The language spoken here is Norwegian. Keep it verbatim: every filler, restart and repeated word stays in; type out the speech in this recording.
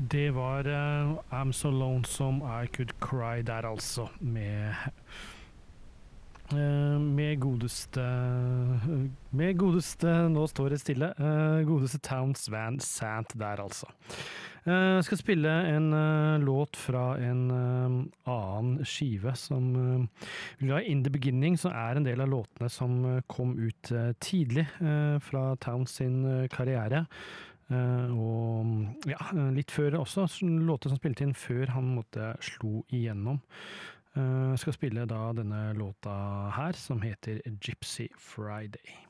Det var uh, I'm So Lonesome I Could Cry der altså, med uh, med godeste med godeste, nå står det stille, uh, godeste Townes Van Sant der altså. Jeg uh, skal spille en uh, låt fra en uh, annen skive som uh, In the Beginning, så er en del av låtene som uh, kom ut uh, tidlig uh, fra Townes sin uh, karriere. Uh, og ja, litt før også, låter som spilte inn før han måtte slo igjennom. Uh, jeg skal spille da denne låta her, som heter Gypsy Friday.